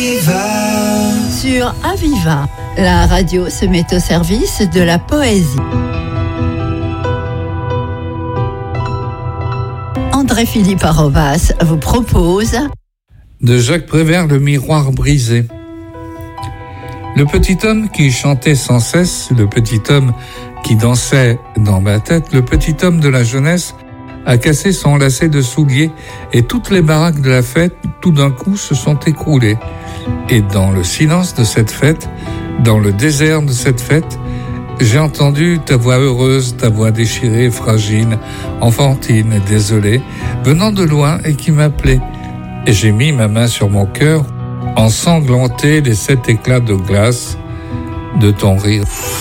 Sur Aviva, la radio se met au service de la poésie. André-Philippe Arobas vous propose de Jacques Prévert, Le miroir brisé. Le petit homme qui chantait sans cesse, le petit homme qui dansait dans ma tête, le petit homme de la jeunesse a cassé son lacet de souliers et toutes les baraques de la fête, tout d'un coup, se sont écroulées. Et dans le silence de cette fête, dans le désert de cette fête, j'ai entendu ta voix heureuse, ta voix déchirée, fragile, enfantine et désolée, venant de loin et qui m'appelait. Et j'ai mis ma main sur mon cœur, ensanglanté les 7 éclats de glace de ton rire.